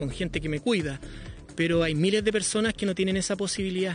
con gente que me cuida, pero hay miles de personas que no tienen esa posibilidad.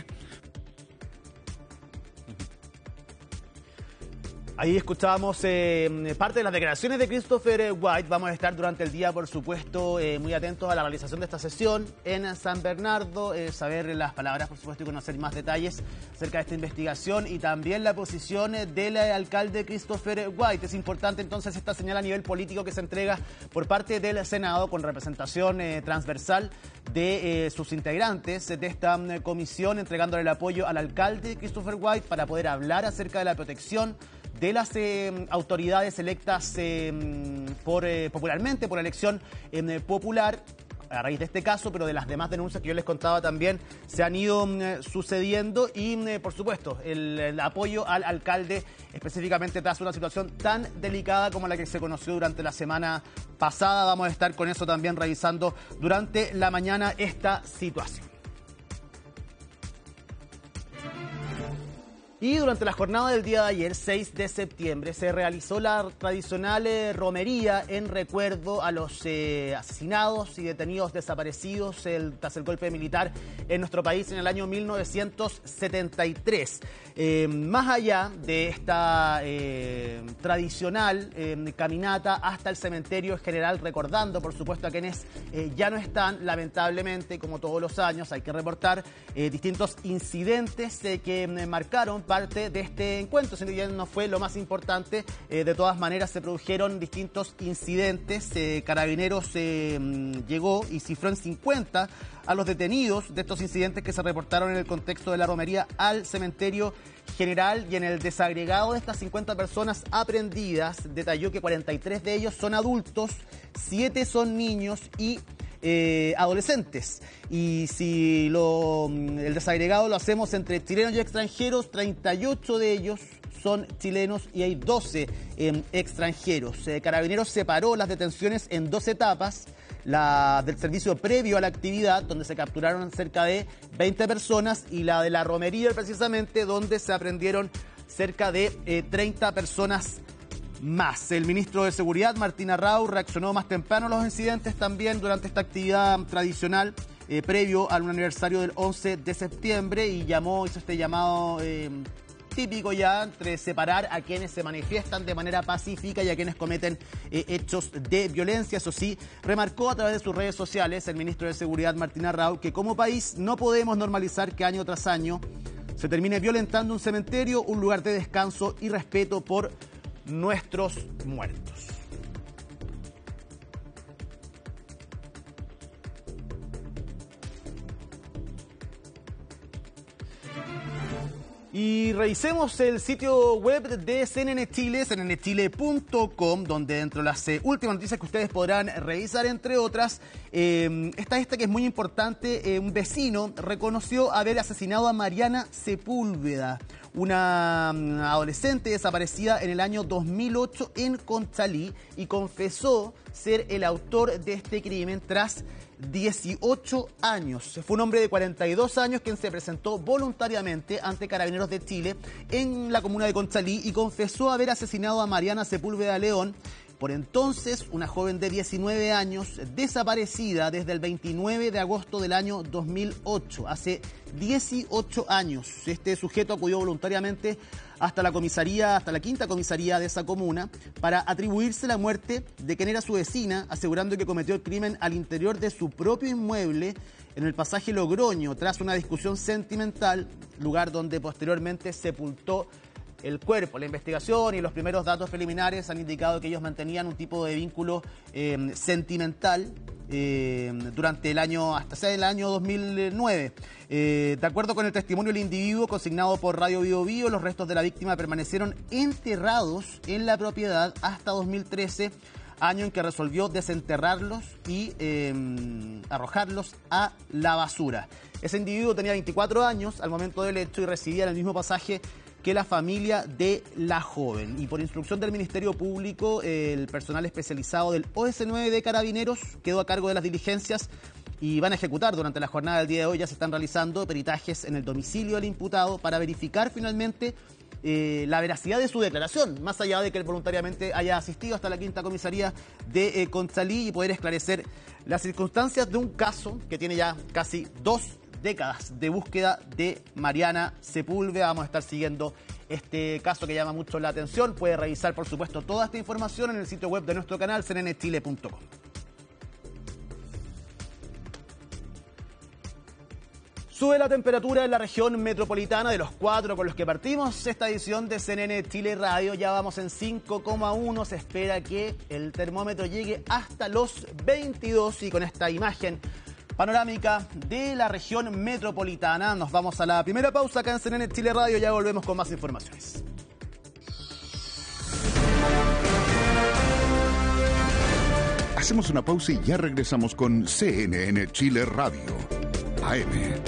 Ahí escuchábamos parte de las declaraciones de Christopher White. Vamos a estar durante el día, por supuesto, muy atentos a la realización de esta sesión en San Bernardo, saber las palabras, por supuesto, y conocer más detalles acerca de esta investigación y también la posición del alcalde Christopher White. Es importante entonces esta señal a nivel político que se entrega por parte del Senado con representación transversal de sus integrantes de esta comisión, entregándole el apoyo al alcalde Christopher White para poder hablar acerca de la protección de las autoridades electas popularmente, por elección popular, a raíz de este caso, pero de las demás denuncias que yo les contaba también se han ido sucediendo y, por supuesto, el apoyo al alcalde, específicamente tras una situación tan delicada como la que se conoció durante la semana pasada. Vamos a estar con eso también revisando durante la mañana esta situación. Y durante la jornada del día de ayer, 6 de septiembre, se realizó la tradicional romería en recuerdo a los asesinados y detenidos desaparecidos tras el golpe militar en nuestro país en el año 1973. Más allá de esta tradicional caminata hasta el cementerio general, recordando, por supuesto, a quienes ya no están, lamentablemente, como todos los años, hay que reportar distintos incidentes que marcaron parte de este encuentro. Si bien no fue lo más importante, de todas maneras se produjeron distintos incidentes. Carabineros llegó y cifró en 50 a los detenidos de estos incidentes que se reportaron en el contexto de la romería al cementerio general, y en el desagregado de estas 50 personas aprehendidas detalló que 43 de ellos son adultos, 7 son niños y adolescentes. Y si el desagregado lo hacemos entre chilenos y extranjeros, 38 de ellos son chilenos y hay 12 extranjeros. Carabineros separó las detenciones en 2 etapas. La del servicio previo a la actividad, donde se capturaron cerca de 20 personas, y la de la romería, precisamente, donde se aprendieron cerca de 30 personas más. El ministro de Seguridad, Martín Arrau, reaccionó más temprano a los incidentes también durante esta actividad tradicional previo al aniversario del 11 de septiembre y hizo este llamado típico ya entre separar a quienes se manifiestan de manera pacífica y a quienes cometen hechos de violencia. Eso sí, remarcó a través de sus redes sociales el ministro de Seguridad, Martín Arrau, que como país no podemos normalizar que año tras año se termine violentando un cementerio, un lugar de descanso y respeto por nuestros muertos. Y revisemos el sitio web de CNN Chile, cnnchile.com, donde dentro de las últimas noticias que ustedes podrán revisar, entre otras, está esta que es muy importante. Un vecino reconoció haber asesinado a Mariana Sepúlveda, una adolescente desaparecida en el año 2008 en Conchalí, y confesó ser el autor de este crimen tras 18 años. Fue un hombre de 42 años quien se presentó voluntariamente ante Carabineros de Chile en la comuna de Conchalí y confesó haber asesinado a Mariana Sepúlveda León, por entonces una joven de 19 años, desaparecida desde el 29 de agosto del año 2008, hace 18 años. Este sujeto acudió voluntariamente hasta la quinta comisaría de esa comuna para atribuirse la muerte de quien era su vecina, asegurando que cometió el crimen al interior de su propio inmueble en el pasaje Logroño, tras una discusión sentimental, lugar donde posteriormente sepultó el cuerpo. La investigación y los primeros datos preliminares han indicado que ellos mantenían un tipo de vínculo sentimental durante hasta el año 2009. De acuerdo con el testimonio del individuo consignado por Radio Bio Bio, los restos de la víctima permanecieron enterrados en la propiedad hasta 2013, año en que resolvió desenterrarlos y arrojarlos a la basura. Ese individuo tenía 24 años al momento del hecho y residía en el mismo pasaje que la familia de la joven. Y por instrucción del Ministerio Público, el personal especializado del OS9 de Carabineros quedó a cargo de las diligencias y van a ejecutar durante la jornada del día de hoy. Ya se están realizando peritajes en el domicilio del imputado para verificar finalmente la veracidad de su declaración, más allá de que él voluntariamente haya asistido hasta la quinta comisaría de Conchalí y poder esclarecer las circunstancias de un caso que tiene ya casi 2 décadas de búsqueda de Mariana Sepúlveda. Vamos a estar siguiendo este caso que llama mucho la atención. Puede revisar, por supuesto, toda esta información en el sitio web de nuestro canal, cnnchile.com. Sube la temperatura en la región metropolitana. De los 4 con los que partimos esta edición de CNN Chile Radio, ya vamos en 5,1. Se espera que el termómetro llegue hasta los 22 y con esta imagen panorámica de la región metropolitana nos vamos a la primera pausa acá en CNN Chile Radio. Ya volvemos con más informaciones. Hacemos una pausa y ya regresamos con CNN Chile Radio AM.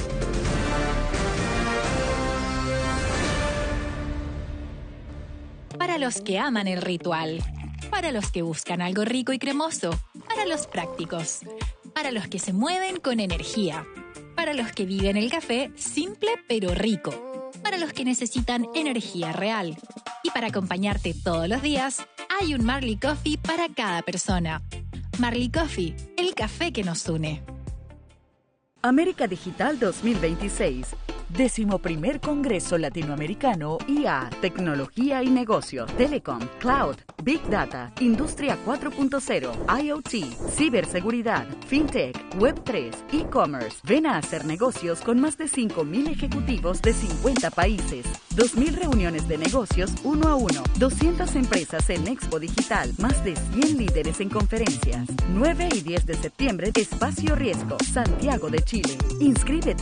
Para los que aman el ritual, para los que buscan algo rico y cremoso, para los prácticos, para los que se mueven con energía, para los que viven el café simple pero rico, para los que necesitan energía real. Y para acompañarte todos los días, hay un Marley Coffee para cada persona. Marley Coffee, el café que nos une. América Digital 2026. 11º Congreso Latinoamericano IA, Tecnología y Negocios, Telecom, Cloud, Big Data, Industria 4.0, IoT, Ciberseguridad, FinTech, Web3, E-Commerce. Ven a hacer negocios con más de 5.000 ejecutivos de 50 países. 2.000 reuniones de negocios 1 a 1. 200 empresas en Expo Digital. Más de 100 líderes en conferencias. 9 y 10 de septiembre, Espacio Riesgo, Santiago de Chile. Inscríbete.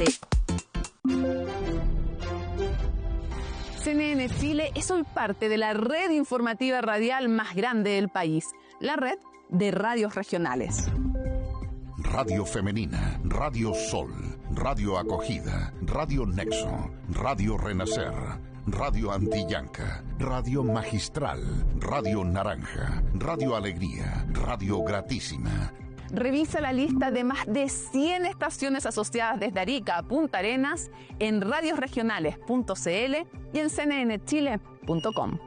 CNN Chile es hoy parte de la red informativa radial más grande del país, la red de radios regionales. Radio Femenina, Radio Sol, Radio Acogida, Radio Nexo, Radio Renacer, Radio Antillanca, Radio Magistral, Radio Naranja, Radio Alegría, Radio Gratísima. Revisa la lista de más de 100 estaciones asociadas desde Arica a Punta Arenas en radiosregionales.cl y en cnnchile.com.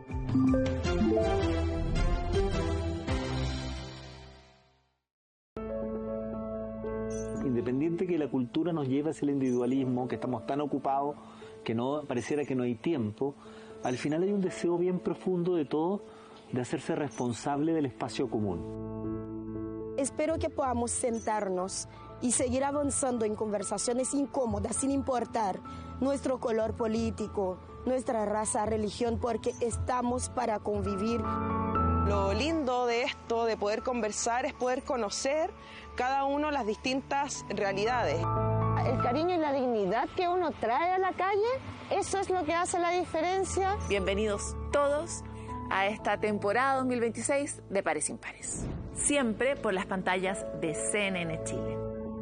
Independiente que la cultura nos lleve hacia el individualismo, que estamos tan ocupados que no pareciera que no hay tiempo, al final hay un deseo bien profundo de todos de hacerse responsable del espacio común. Espero que podamos sentarnos y seguir avanzando en conversaciones incómodas sin importar nuestro color político, nuestra raza, religión, porque estamos para convivir. Lo lindo de esto, de poder conversar, es poder conocer cada uno las distintas realidades. El cariño y la dignidad que uno trae a la calle, eso es lo que hace la diferencia. Bienvenidos todos a esta temporada 2026 de Pares Impares. Siempre por las pantallas de CNN Chile.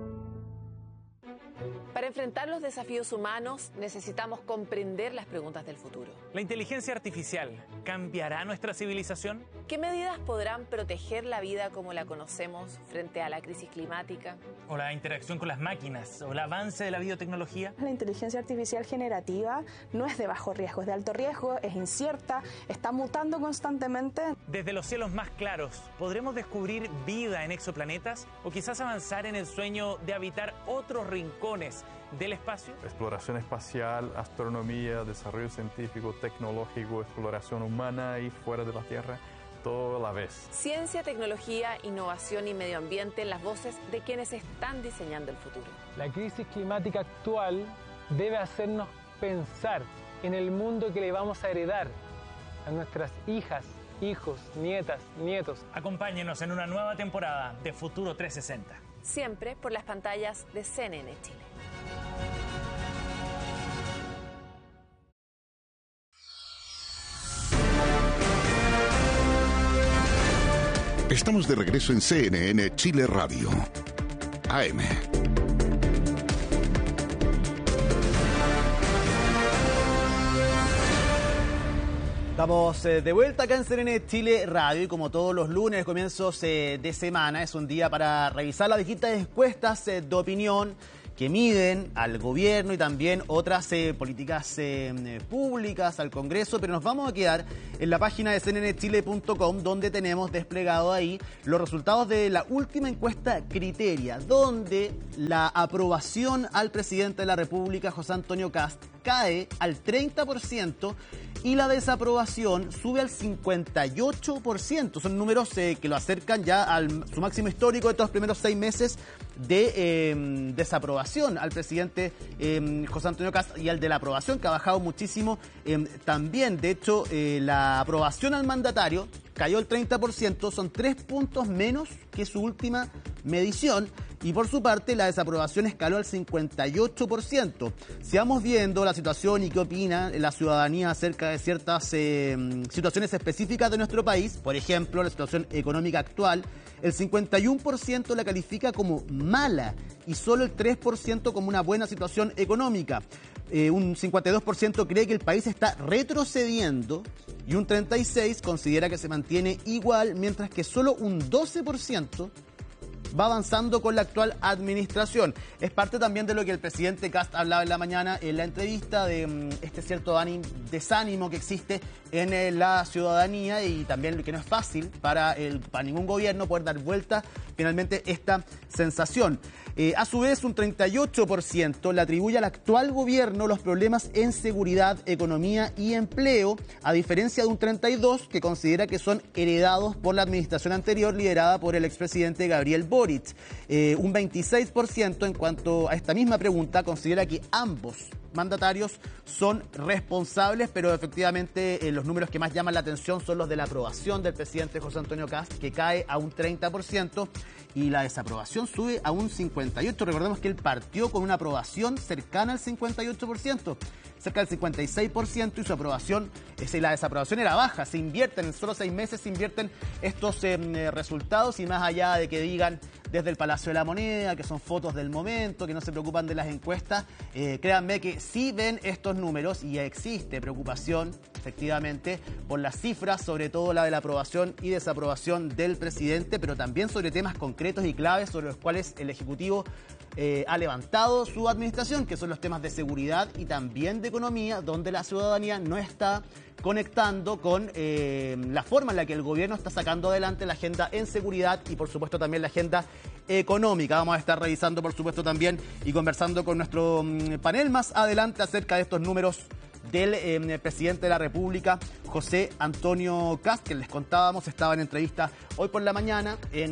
Para enfrentar los desafíos humanos necesitamos comprender las preguntas del futuro. ¿La inteligencia artificial cambiará nuestra civilización? ¿Qué medidas podrán proteger la vida como la conocemos frente a la crisis climática? ¿O la interacción con las máquinas? ¿O el avance de la biotecnología? La inteligencia artificial generativa no es de bajo riesgo, es de alto riesgo, es incierta, está mutando constantemente. Desde los cielos más claros, ¿podremos descubrir vida en exoplanetas? ¿O quizás avanzar en el sueño de habitar otros rincones del espacio? Exploración espacial, astronomía, desarrollo científico, tecnológico, exploración humana y fuera de la Tierra, todo a la vez. Ciencia, tecnología, innovación y medio ambiente en las voces de quienes están diseñando el futuro. La crisis climática actual debe hacernos pensar en el mundo que le vamos a heredar a nuestras hijas, hijos, nietas, nietos. Acompáñenos en una nueva temporada de Futuro 360. Siempre por las pantallas de CNN Chile. Estamos de regreso en CNN Chile Radio AM. Estamos de vuelta acá en CNN Chile Radio y como todos los lunes, comienzos de semana, es un día para revisar las distintas encuestas de opinión que miden al gobierno y también otras políticas públicas, al Congreso, pero nos vamos a quedar en la página de cnnchile.com, donde tenemos desplegado ahí los resultados de la última encuesta Criteria, donde la aprobación al presidente de la República, José Antonio Kast, cae al 30% y la desaprobación sube al 58%. Son números que lo acercan ya a su máximo histórico de estos los primeros 6 meses de desaprobación al presidente José Antonio Kast, y al de la aprobación, que ha bajado muchísimo también. De hecho, la aprobación al mandatario cayó el 30%, son 3 puntos menos que su última medición. Y por su parte, la desaprobación escaló al 58%. Si vamos viendo la situación y qué opina la ciudadanía acerca de ciertas situaciones específicas de nuestro país, por ejemplo, la situación económica actual, el 51% la califica como mala y solo el 3% como una buena situación económica. Un 52% cree que el país está retrocediendo y un 36% considera que se mantiene igual, mientras que solo un 12% va avanzando con la actual administración. Es parte también de lo que el presidente Kast hablaba en la mañana en la entrevista, de este cierto desánimo que existe en la ciudadanía, y también lo que no es fácil para ningún gobierno poder dar vuelta finalmente esta sensación. A su vez, un 38% le atribuye al actual gobierno los problemas en seguridad, economía y empleo, a diferencia de un 32% que considera que son heredados por la administración anterior liderada por el expresidente Gabriel Boric. Un 26% en cuanto a esta misma pregunta considera que ambos mandatarios son responsables, pero efectivamente los números que más llaman la atención son los de la aprobación del presidente José Antonio Kast, que cae a un 30%, y la desaprobación sube a un 58%. Recordemos que él partió con una aprobación cercana al 58%, cerca del 56%, y su aprobación, la desaprobación era baja. Se invierten, en solo 6 meses se invierten estos resultados, y más allá de que digan desde el Palacio de la Moneda que son fotos del momento, que no se preocupan de las encuestas, créanme que sí ven estos números y existe preocupación efectivamente por las cifras, sobre todo la de la aprobación y desaprobación del presidente, pero también sobre temas concretos y claves sobre los cuales el Ejecutivo ha levantado su administración, que son los temas de seguridad y también de economía, donde la ciudadanía no está conectando con la forma en la que el gobierno está sacando adelante la agenda en seguridad y por supuesto también la agenda económica. Vamos a estar revisando por supuesto también y conversando con nuestro panel más adelante acerca de estos números del presidente de la República, José Antonio Kast, que les contábamos, estaba en entrevista hoy por la mañana en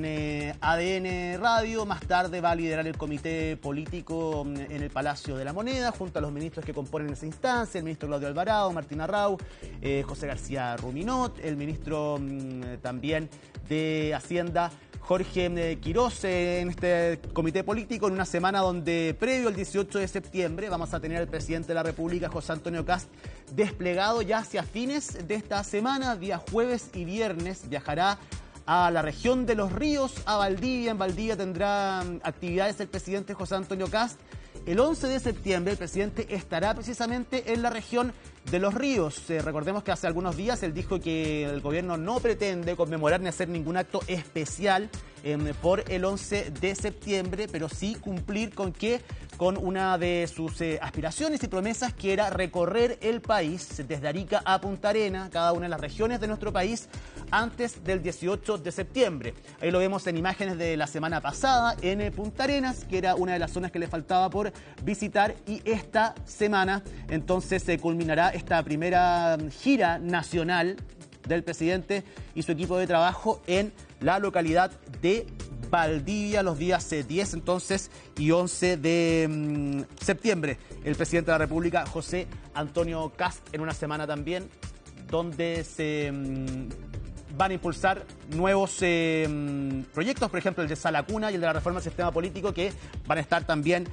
ADN Radio. Más tarde va a liderar el comité político en el Palacio de la Moneda, junto a los ministros que componen esa instancia, el ministro Claudio Alvarado, Martín Arrau, José García Ruminot, el ministro también de Hacienda, Jorge Quirós, en este comité político, en una semana donde, previo al 18 de septiembre, vamos a tener al presidente de la República, José Antonio Kast, desplegado ya hacia fines de esta semana, día jueves y viernes, viajará a la región de Los Ríos, a Valdivia. En Valdivia tendrá actividades el presidente José Antonio Kast. El 11 de septiembre el presidente estará precisamente en la región de Los Ríos. Recordemos que hace algunos días él dijo que el gobierno no pretende conmemorar ni hacer ningún acto especial por el 11 de septiembre, pero sí cumplir con una de sus aspiraciones y promesas, que era recorrer el país desde Arica a Punta Arenas, cada una de las regiones de nuestro país, antes del 18 de septiembre. Ahí lo vemos en imágenes de la semana pasada en Punta Arenas, que era una de las zonas que le faltaba por visitar, y esta semana entonces se culminará esta primera gira nacional del presidente y su equipo de trabajo en la localidad de Valdivia los días 10 entonces y 11 de septiembre. El presidente de la República, José Antonio Kast, en una semana también donde se van a impulsar nuevos proyectos, por ejemplo el de Sala Cuna y el de la reforma del sistema político, que van a estar también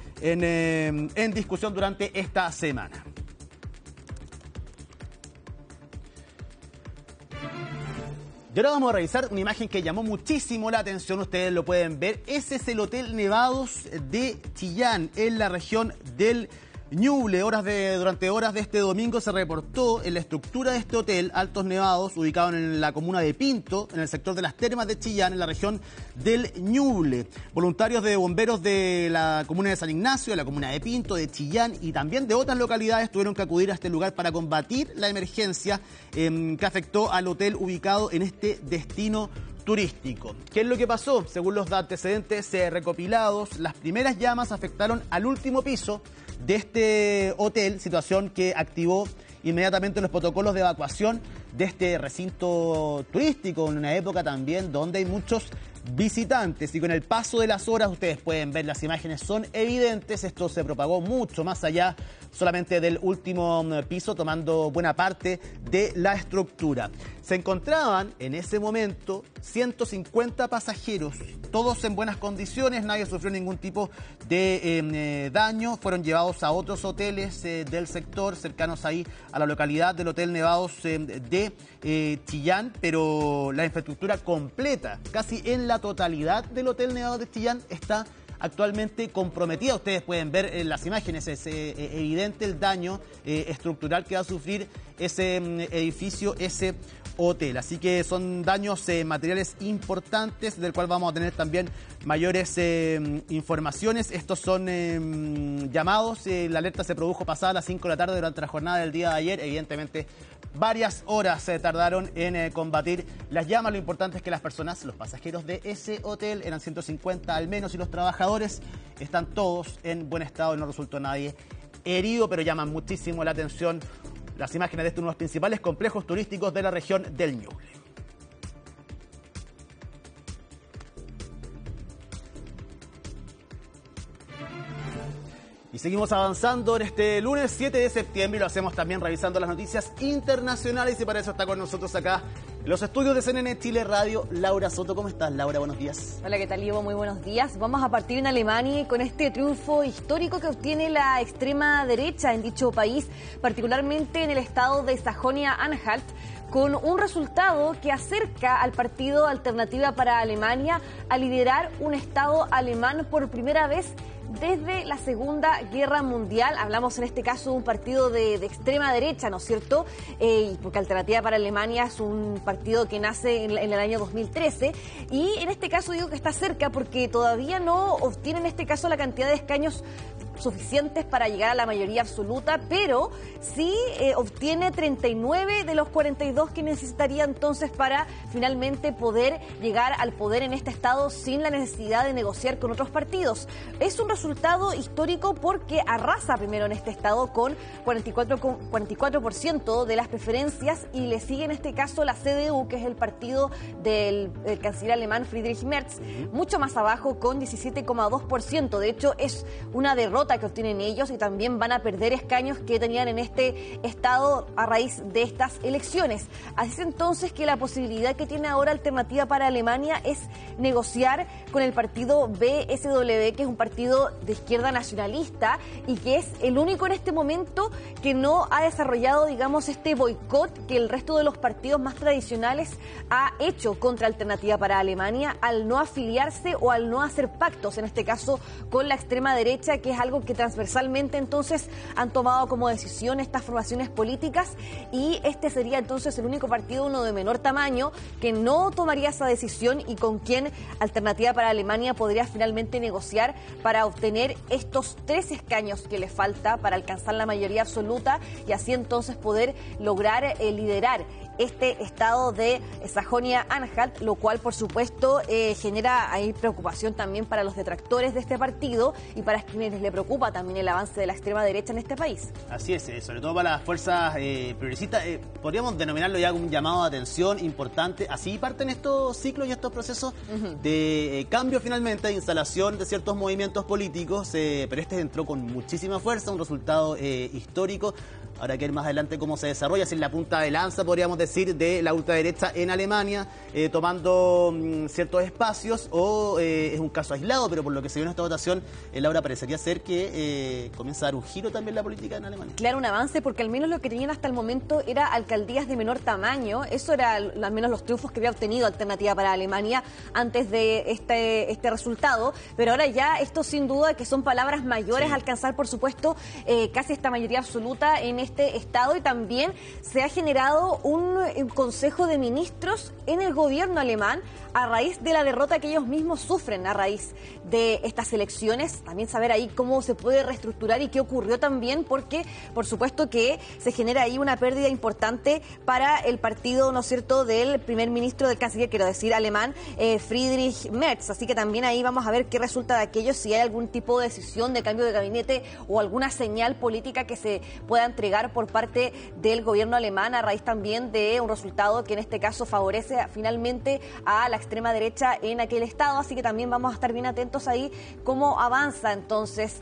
en discusión durante esta semana. Y ahora vamos a revisar una imagen que llamó muchísimo la atención, ustedes lo pueden ver. Ese es el Hotel Nevados de Chillán, en la región del Ñuble. Durante horas de este domingo se reportó en la estructura de este hotel Altos Nevados, ubicado en la comuna de Pinto, en el sector de las Termas de Chillán, en la región del Ñuble. Voluntarios de bomberos de la comuna de San Ignacio, de la comuna de Pinto, de Chillán y también de otras localidades tuvieron que acudir a este lugar para combatir la emergencia que afectó al hotel ubicado en este destino turístico. ¿Qué es lo que pasó? Según los antecedentes recopilados, las primeras llamas afectaron al último piso de este hotel, situación que activó inmediatamente los protocolos de evacuación de este recinto turístico, en una época también donde hay muchos visitantes, y con el paso de las horas, ustedes pueden ver, las imágenes son evidentes, esto se propagó mucho más allá solamente del último piso, tomando buena parte de la estructura. Se encontraban en ese momento 150 pasajeros, todos en buenas condiciones, nadie sufrió ningún tipo de daño, fueron llevados a otros hoteles del sector, cercanos ahí a la localidad del Hotel Nevados de Chillán, pero la infraestructura completa, casi en la totalidad del Hotel Nevados de Chillán, está actualmente comprometida. Ustedes pueden ver en las imágenes, es evidente el daño estructural que va a sufrir ese edificio, ese hotel. Así que son daños materiales importantes, del cual vamos a tener también mayores informaciones. Estos son llamados. La alerta se produjo pasada las 5 de la tarde durante la jornada del día de ayer. Evidentemente, varias horas se tardaron en combatir las llamas. Lo importante es que las personas, los pasajeros de ese hotel, eran 150 al menos, y los trabajadores están todos en buen estado y no resultó nadie herido, pero llaman muchísimo la atención las imágenes de uno de los principales complejos turísticos de la región del Ñuble. Y seguimos avanzando en este lunes 7 de septiembre y lo hacemos también revisando las noticias internacionales, y para eso está con nosotros acá en los estudios de CNN Chile Radio, Laura Soto. ¿Cómo estás, Laura? Buenos días. Hola, ¿qué tal, Ivo? Muy buenos días. Vamos a partir en Alemania con este triunfo histórico que obtiene la extrema derecha en dicho país, particularmente en el estado de Sajonia-Anhalt, con un resultado que acerca al partido Alternativa para Alemania a liderar un estado alemán por primera vez desde la Segunda Guerra Mundial. Hablamos en este caso de un partido de extrema derecha, ¿no es cierto? Porque Alternativa para Alemania es un partido que nace en el año 2013, y en este caso digo que está cerca porque todavía no obtiene en este caso la cantidad de escaños suficientes para llegar a la mayoría absoluta, pero sí obtiene 39 de los 42 que necesitaría entonces para finalmente poder llegar al poder en este estado sin la necesidad de negociar con otros partidos. Es un resultado histórico porque arrasa primero en este estado con 44% de las preferencias, y le sigue en este caso la CDU, que es el partido del canciller alemán Friedrich Merz, mucho más abajo con 17,2%. De hecho, es una derrota que obtienen ellos, y también van a perder escaños que tenían en este estado a raíz de estas elecciones. Así es entonces que la posibilidad que tiene ahora Alternativa para Alemania es negociar con el partido BSW, que es un partido de izquierda nacionalista y que es el único en este momento que no ha desarrollado, digamos, este boicot que el resto de los partidos más tradicionales ha hecho contra Alternativa para Alemania al no afiliarse o al no hacer pactos, en este caso con la extrema derecha, que es algo que transversalmente entonces han tomado como decisión estas formaciones políticas, y este sería entonces el único partido, uno de menor tamaño, que no tomaría esa decisión y con quien Alternativa para Alemania podría finalmente negociar para obtener estos 3 escaños que le falta para alcanzar la mayoría absoluta, y así entonces poder lograr liderar este estado de Sajonia-Anhalt, lo cual por supuesto genera ahí preocupación también para los detractores de este partido y para quienes le preocupa también el avance de la extrema derecha en este país. Así es, sobre todo para las fuerzas progresistas, podríamos denominarlo ya como un llamado de atención importante. Así parten estos ciclos y estos procesos de cambio finalmente, de instalación de ciertos movimientos políticos, pero este entró con muchísima fuerza, un resultado histórico. Habrá que ver más adelante cómo se desarrolla, si en la punta de lanza podríamos decir, de la ultraderecha en Alemania, tomando ciertos espacios, o es un caso aislado, pero por lo que se vio en esta votación, Laura, parecería ser que comienza a dar un giro también la política en Alemania. Claro, un avance, porque al menos lo que tenían hasta el momento era alcaldías de menor tamaño. Eso era al menos los triunfos que había obtenido Alternativa para Alemania antes de este resultado, pero ahora ya esto sin duda que son palabras mayores a alcanzar, por supuesto, casi esta mayoría absoluta en este estado, y también se ha generado un consejo de ministros en el gobierno alemán a raíz de la derrota que ellos mismos sufren a raíz de estas elecciones. También saber ahí cómo se puede reestructurar y qué ocurrió también, porque por supuesto que se genera ahí una pérdida importante para el partido, ¿no es cierto?, del primer ministro, del canciller, quiero decir, alemán, Friedrich Merz. Así que también ahí vamos a ver qué resulta de aquello, si hay algún tipo de decisión de cambio de gabinete o alguna señal política que se pueda entregar por parte del gobierno alemán a raíz también de un resultado que en este caso favorece finalmente a la extrema derecha en aquel estado. Así que también vamos a estar bien atentos ahí cómo avanza entonces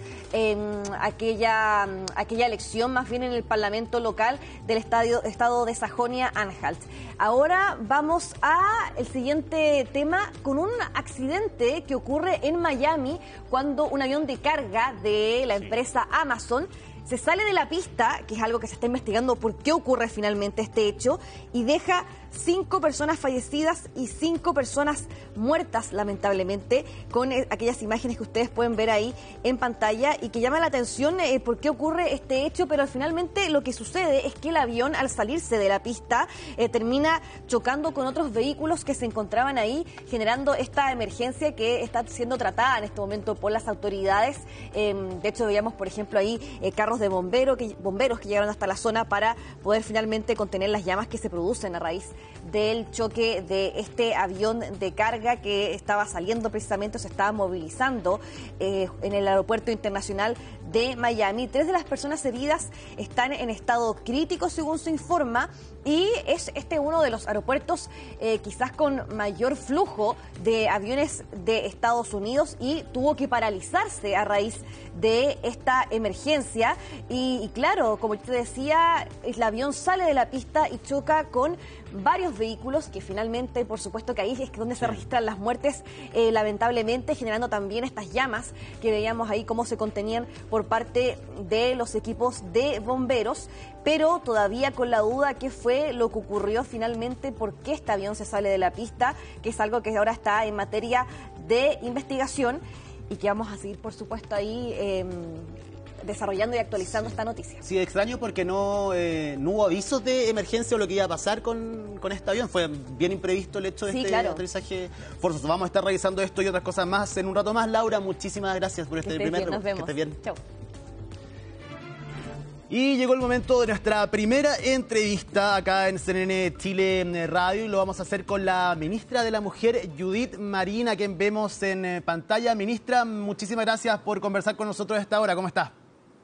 aquella elección, más bien en el parlamento local del estado de Sajonia-Anhalt. Ahora vamos al siguiente tema, con un accidente que ocurre en Miami cuando un avión de carga de la empresa Amazon se sale de la pista, que es algo que se está investigando por qué ocurre finalmente este hecho, y deja 5 personas fallecidas y 5 personas muertas, lamentablemente, con aquellas imágenes que ustedes pueden ver ahí en pantalla y que llama la atención por qué ocurre este hecho, pero finalmente lo que sucede es que el avión, al salirse de la pista, termina chocando con otros vehículos que se encontraban ahí, generando esta emergencia que está siendo tratada en este momento por las autoridades. De hecho, veíamos, por ejemplo, ahí carros de bomberos que llegaron hasta la zona para poder finalmente contener las llamas que se producen a raíz del choque de este avión de carga que estaba saliendo precisamente, se estaba movilizando en el aeropuerto internacional de Miami. 3 de las personas heridas están en estado crítico, según se informa, y es uno de los aeropuertos quizás con mayor flujo de aviones de Estados Unidos, y tuvo que paralizarse a raíz de esta emergencia. Y claro, como te decía, el avión sale de la pista y choca con varios vehículos, que finalmente, por supuesto que ahí es donde se registran las muertes, lamentablemente, generando también estas llamas que veíamos ahí cómo se contenían por parte de los equipos de bomberos, pero todavía con la duda qué fue lo que ocurrió finalmente, por qué este avión se sale de la pista, que es algo que ahora está en materia de investigación y que vamos a seguir, por supuesto, ahí desarrollando y actualizando esta noticia. Sí, extraño porque no hubo avisos de emergencia o lo que iba a pasar con este avión. Fue bien imprevisto el hecho de este aterrizaje forzoso. Vamos a estar revisando esto y otras cosas más en un rato más. Laura, muchísimas gracias por este primer reporte. Nos vemos. Que estés bien. Chau. Y llegó el momento de nuestra primera entrevista acá en CNN Chile Radio, y lo vamos a hacer con la ministra de la Mujer, Judith Marín, a quien vemos en pantalla. Ministra, muchísimas gracias por conversar con nosotros a esta hora. ¿Cómo está?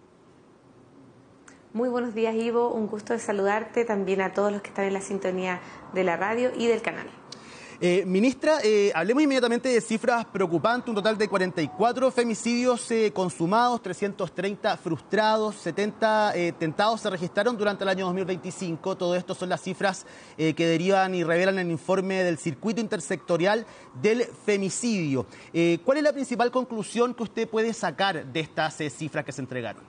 Muy buenos días, Ivo. Un gusto de saludarte, también a todos los que están en la sintonía de la radio y del canal. Ministra, hablemos inmediatamente de cifras preocupantes. Un total de 44 femicidios consumados, 330 frustrados, 70 tentados se registraron durante el año 2025. Todo esto son las cifras que derivan y revelan el informe del Circuito Intersectorial del Femicidio. ¿Cuál es la principal conclusión que usted puede sacar de estas cifras que se entregaron?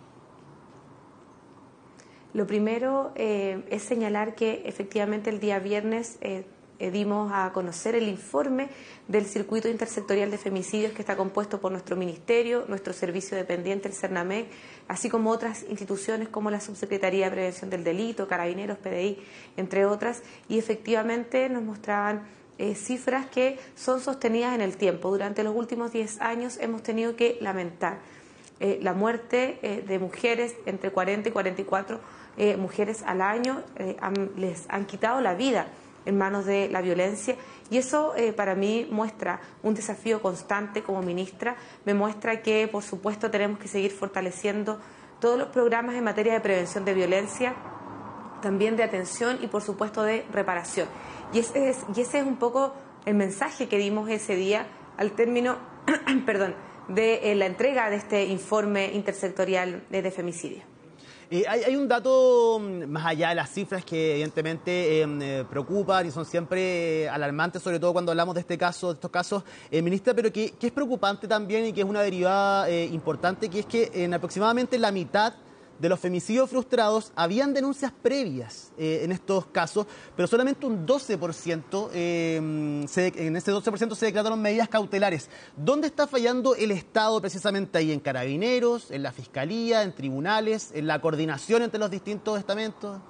Lo primero es señalar que efectivamente el día viernes dimos a conocer el informe del Circuito Intersectorial de Femicidios, que está compuesto por nuestro ministerio, nuestro servicio dependiente, el CERNAMEC, así como otras instituciones como la Subsecretaría de Prevención del Delito, Carabineros, PDI, entre otras, y efectivamente nos mostraban cifras que son sostenidas en el tiempo. Durante los últimos 10 años hemos tenido que lamentar la muerte de mujeres entre 40 y 44 mujeres al año, les han quitado la vida en manos de la violencia, y eso para mí muestra un desafío constante como ministra. Me muestra que, por supuesto, tenemos que seguir fortaleciendo todos los programas en materia de prevención de violencia, también de atención y, por supuesto, de reparación. Y ese es un poco el mensaje que dimos ese día al término de la entrega de este informe intersectorial de femicidio. Hay un dato más allá de las cifras que evidentemente preocupan y son siempre alarmantes, sobre todo cuando hablamos de estos casos, ministra, pero que es preocupante también y que es una derivada importante, que es que en aproximadamente la mitad de los femicidios frustrados habían denuncias previas en estos casos, pero solamente un 12%, en ese 12% se declararon medidas cautelares. ¿Dónde está fallando el Estado precisamente ahí? ¿En Carabineros, en la Fiscalía, en tribunales, en la coordinación entre los distintos estamentos?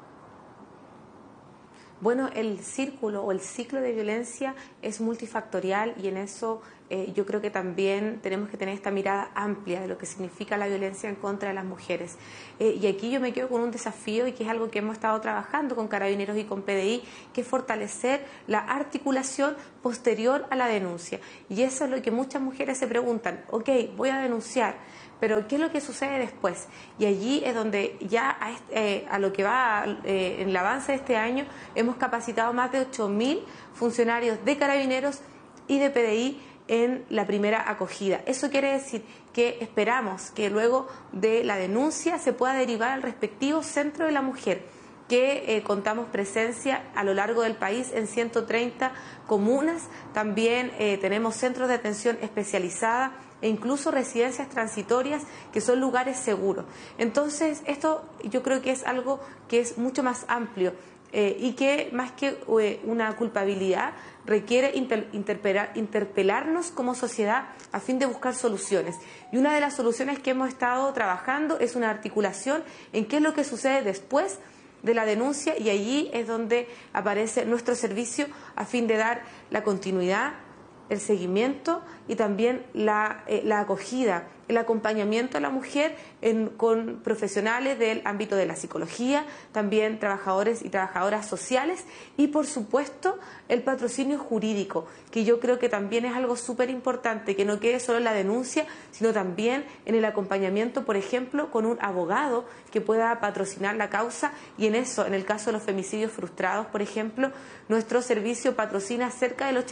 Bueno, el círculo o el ciclo de violencia es multifactorial y en eso yo creo que también tenemos que tener esta mirada amplia de lo que significa la violencia en contra de las mujeres. Y aquí yo me quedo con un desafío y que es algo que hemos estado trabajando con Carabineros y con PDI, que es fortalecer la articulación posterior a la denuncia. Y eso es lo que muchas mujeres se preguntan, ok, voy a denunciar, pero ¿qué es lo que sucede después? Y allí es donde ya a lo que va en el avance de este año hemos capacitado más de 8.000 funcionarios de Carabineros y de PDI en la primera acogida. Eso quiere decir que esperamos que luego de la denuncia se pueda derivar al respectivo centro de la mujer, que contamos presencia a lo largo del país en 130 comunas. También tenemos centros de atención especializada e incluso residencias transitorias que son lugares seguros. Entonces, esto yo creo que es algo que es mucho más amplio y que más que una culpabilidad requiere interpelarnos como sociedad a fin de buscar soluciones. Y una de las soluciones que hemos estado trabajando es una articulación en qué es lo que sucede después de la denuncia, y allí es donde aparece nuestro servicio a fin de dar la continuidad, el seguimiento y también la acogida, el acompañamiento a la mujer con profesionales del ámbito de la psicología, también trabajadores y trabajadoras sociales y, por supuesto, el patrocinio jurídico, que yo creo que también es algo súper importante, que no quede solo en la denuncia, sino también en el acompañamiento, por ejemplo, con un abogado que pueda patrocinar la causa. Y en eso, en el caso de los femicidios frustrados, por ejemplo, nuestro servicio patrocina cerca del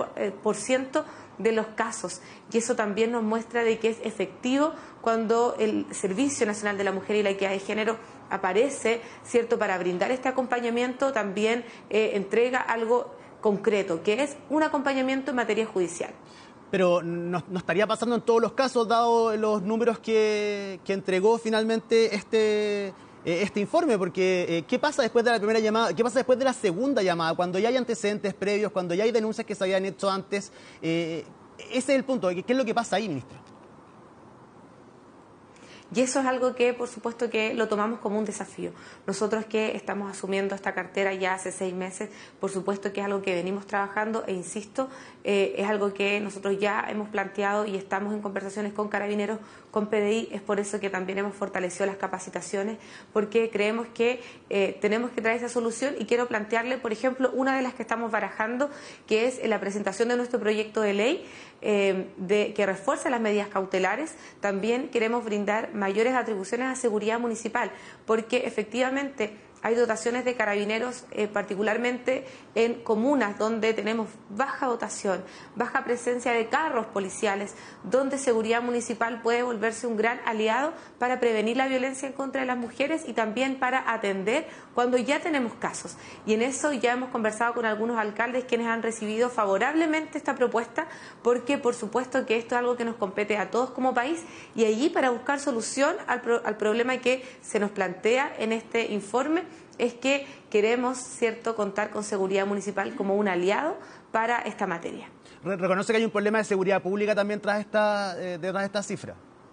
89% de los casos, y eso también nos muestra de que es efectivo cuando el Servicio Nacional de la Mujer y la Equidad de Género aparece, ¿cierto?, para brindar este acompañamiento, también entrega algo concreto, que es un acompañamiento en materia judicial. Pero no estaría pasando en todos los casos, dado los números que entregó finalmente este informe, porque ¿qué pasa después de la primera llamada? ¿Qué pasa después de la segunda llamada? Cuando ya hay antecedentes previos, cuando ya hay denuncias que se habían hecho antes. Ese es el punto. ¿Qué es lo que pasa ahí, ministra? Y eso es algo que, por supuesto, que lo tomamos como un desafío. Nosotros que estamos asumiendo esta cartera ya hace 6 meses, por supuesto que es algo que venimos trabajando e insisto, es algo que nosotros ya hemos planteado y estamos en conversaciones con Carabineros, con PDI. Es por eso que también hemos fortalecido las capacitaciones, porque creemos que tenemos que traer esa solución, y quiero plantearle, por ejemplo, una de las que estamos barajando, que es la presentación de nuestro proyecto de ley que refuerza las medidas cautelares. También queremos brindar mayores atribuciones a seguridad municipal, porque efectivamente hay dotaciones de Carabineros, particularmente en comunas donde tenemos baja dotación, baja presencia de carros policiales, donde seguridad municipal puede volverse un gran aliado para prevenir la violencia en contra de las mujeres y también para atender cuando ya tenemos casos. Y en eso ya hemos conversado con algunos alcaldes quienes han recibido favorablemente esta propuesta, porque por supuesto que esto es algo que nos compete a todos como país, y allí para buscar solución al problema que se nos plantea en este informe es que queremos, ¿cierto?, contar con seguridad municipal como un aliado para esta materia. ¿Reconoce que hay un problema de seguridad pública también tras esta cifra?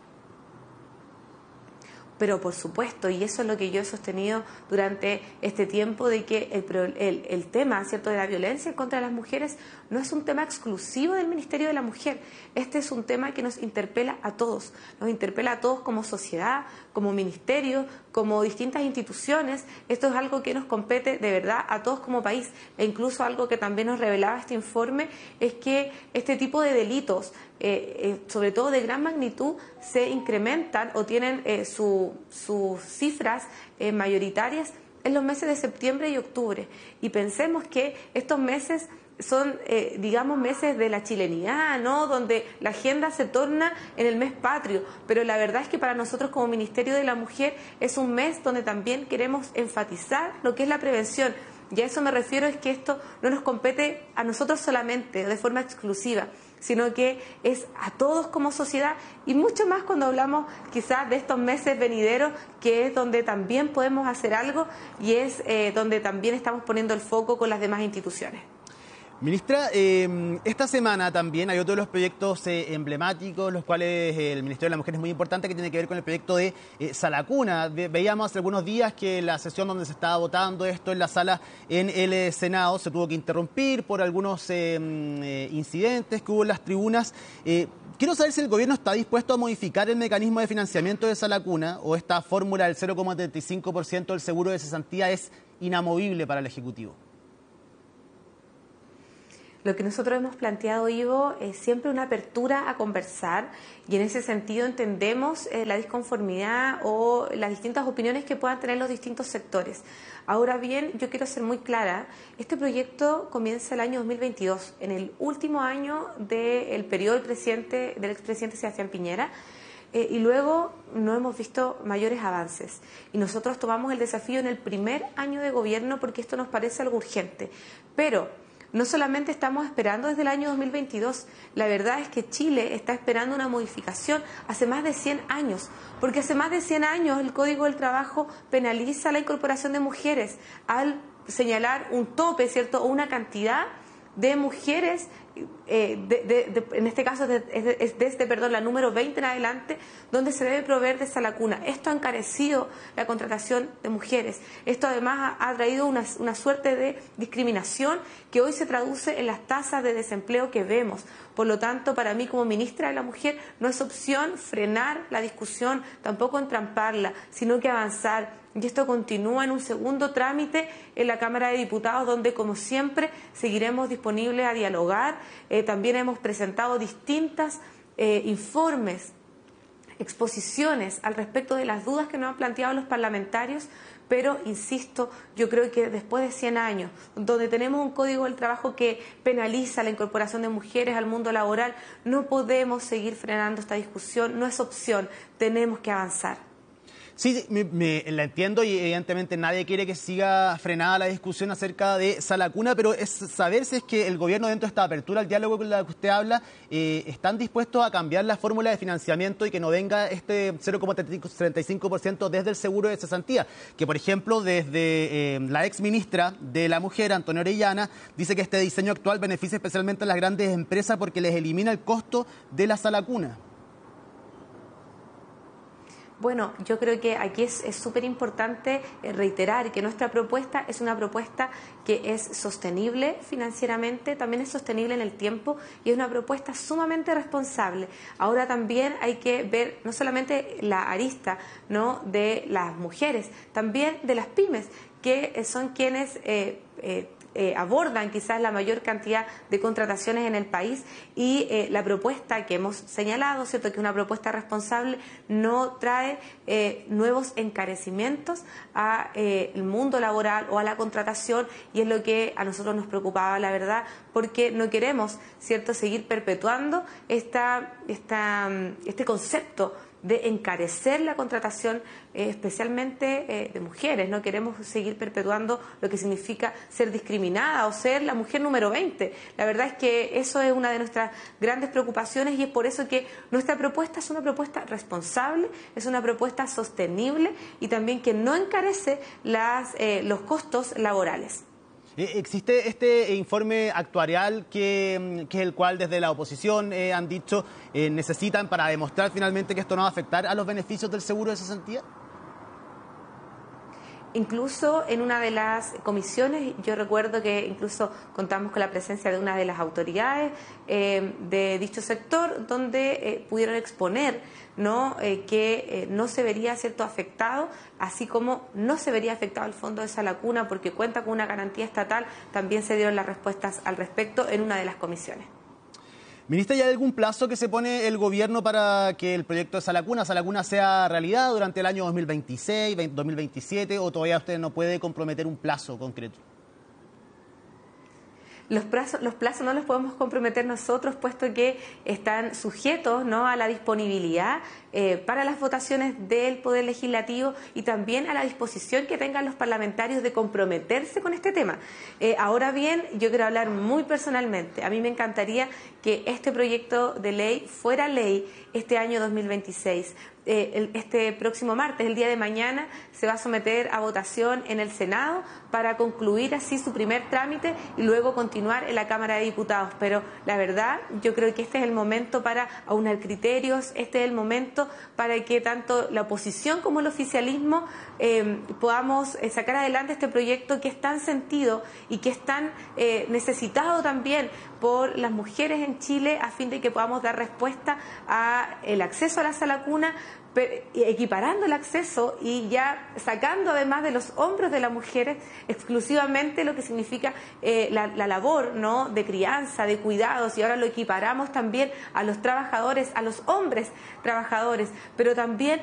Pero por supuesto, y eso es lo que yo he sostenido durante este tiempo, de que el tema, ¿cierto?, de la violencia contra las mujeres no es un tema exclusivo del Ministerio de la Mujer. Este es un tema que nos interpela a todos como sociedad, como ministerio, como distintas instituciones. Esto es algo que nos compete de verdad a todos como país, e incluso algo que también nos revelaba este informe es que este tipo de delitos, sobre todo de gran magnitud, se incrementan o tienen sus cifras mayoritarias en los meses de septiembre y octubre. Y pensemos que estos meses son digamos, meses de la chilenidad, ¿no? Donde la agenda se torna en el mes patrio, pero la verdad es que para nosotros como Ministerio de la Mujer es un mes donde también queremos enfatizar lo que es la prevención. Y a eso me refiero, es que esto no nos compete a nosotros solamente, de forma exclusiva, sino que es a todos como sociedad, y mucho más cuando hablamos quizás de estos meses venideros, que es donde también podemos hacer algo y es donde también estamos poniendo el foco con las demás instituciones. Ministra, esta semana también hay otro de los proyectos emblemáticos, los cuales el Ministerio de la Mujer es muy importante, que tiene que ver con el proyecto de Salacuna. Veíamos hace algunos días que la sesión donde se estaba votando esto en la sala en el Senado se tuvo que interrumpir por algunos incidentes que hubo en las tribunas. Quiero saber si el gobierno está dispuesto a modificar el mecanismo de financiamiento de Salacuna, o esta fórmula del 0,35% del seguro de cesantía es inamovible para el Ejecutivo. Lo que nosotros hemos planteado, Ivo, es siempre una apertura a conversar, y en ese sentido entendemos la disconformidad o las distintas opiniones que puedan tener los distintos sectores. Ahora bien, yo quiero ser muy clara, este proyecto comienza el año 2022, en el último año del periodo del expresidente Sebastián Piñera, y luego no hemos visto mayores avances. Y nosotros tomamos el desafío en el primer año de gobierno porque esto nos parece algo urgente. Pero no solamente estamos esperando desde el año 2022, la verdad es que Chile está esperando una modificación hace más de 100 años, porque hace más de 100 años el Código del Trabajo penaliza la incorporación de mujeres al señalar un tope, ¿cierto?, o una cantidad de mujeres, en este caso es desde la número 20 en adelante, donde se debe proveer de esa lacuna. Esto ha encarecido la contratación de mujeres. Esto además ha traído una suerte de discriminación que hoy se traduce en las tasas de desempleo que vemos. Por lo tanto, para mí como ministra de la Mujer no es opción frenar la discusión, tampoco entramparla, sino que avanzar. Y esto continúa en un segundo trámite en la Cámara de Diputados, donde, como siempre, seguiremos disponibles a dialogar. También hemos presentado distintos informes, exposiciones al respecto de las dudas que nos han planteado los parlamentarios, pero, insisto, yo creo que después de 100 años, donde tenemos un Código del Trabajo que penaliza la incorporación de mujeres al mundo laboral, no podemos seguir frenando esta discusión, no es opción, tenemos que avanzar. Sí, la entiendo, y evidentemente nadie quiere que siga frenada la discusión acerca de Salacuna, pero es saber si es que el gobierno, dentro de esta apertura al diálogo con la que usted habla, están dispuestos a cambiar la fórmula de financiamiento y que no venga este 0,35% desde el seguro de cesantía, que por ejemplo desde la ex ministra de la Mujer, Antonia Orellana, dice que este diseño actual beneficia especialmente a las grandes empresas porque les elimina el costo de la Salacuna. Bueno, yo creo que aquí es súper importante reiterar que nuestra propuesta es una propuesta que es sostenible financieramente, también es sostenible en el tiempo y es una propuesta sumamente responsable. Ahora también hay que ver no solamente la arista, ¿no?, de las mujeres, también de las pymes, que son quienes abordan quizás la mayor cantidad de contrataciones en el país, y la propuesta que hemos señalado, ¿cierto?, que es una propuesta responsable, no trae nuevos encarecimientos al mundo laboral o a la contratación, y es lo que a nosotros nos preocupaba, la verdad, porque no queremos, ¿cierto?, seguir perpetuando este concepto de encarecer la contratación, especialmente de mujeres. No queremos seguir perpetuando lo que significa ser discriminada o ser la mujer número 20. La verdad es que eso es una de nuestras grandes preocupaciones, y es por eso que nuestra propuesta es una propuesta responsable, es una propuesta sostenible y también que no encarece los costos laborales. Existe este informe actuarial que es el cual desde la oposición han dicho necesitan para demostrar finalmente que esto no va a afectar a los beneficios del seguro de cesantía. Incluso en una de las comisiones, yo recuerdo que incluso contamos con la presencia de una de las autoridades de dicho sector, donde pudieron exponer, ¿no?, que no se vería, ¿cierto?, afectado, así como no se vería afectado el fondo de Salacuna porque cuenta con una garantía estatal. También se dieron las respuestas al respecto en una de las comisiones. Ministra, ¿ya hay algún plazo que se pone el gobierno para que el proyecto de Salacuna sea realidad durante el año 2026, 2027, o todavía usted no puede comprometer un plazo concreto? Los plazos no los podemos comprometer nosotros, puesto que están sujetos, ¿no?, a la disponibilidad para las votaciones del Poder Legislativo y también a la disposición que tengan los parlamentarios de comprometerse con este tema. Ahora bien, yo quiero hablar muy personalmente. A mí me encantaría que este proyecto de ley fuera ley este año 2026. Este próximo martes, el día de mañana, se va a someter a votación en el Senado para concluir así su primer trámite y luego continuar en la Cámara de Diputados. Pero la verdad, yo creo que este es el momento para aunar criterios, este es el momento para que tanto la oposición como el oficialismo podamos sacar adelante este proyecto que es tan sentido y que es tan necesitado también por las mujeres en Chile, a fin de que podamos dar respuesta al acceso a la sala cuna, equiparando el acceso y ya sacando además de los hombros de las mujeres exclusivamente lo que significa la labor, ¿no?, de crianza, de cuidados, y ahora lo equiparamos también a los trabajadores, a los hombres trabajadores, pero también